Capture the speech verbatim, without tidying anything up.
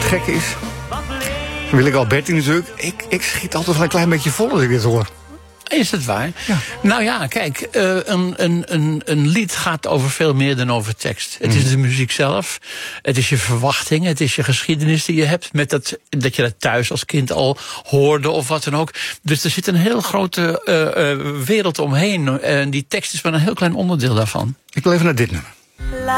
gekke is, Willeke Alberti natuurlijk. Ik, ik schiet altijd wel een klein beetje vol als ik dit hoor. Is het waar? Ja. Nou ja, kijk, uh, een, een, een, een lied gaat over veel meer dan over tekst. Het mm. is de muziek zelf, het is je verwachting, het is je geschiedenis die je hebt, met dat, dat je dat thuis als kind al hoorde of wat dan ook. Dus er zit een heel grote uh, uh, wereld omheen en die tekst is maar een heel klein onderdeel daarvan. Ik wil even naar dit nummer.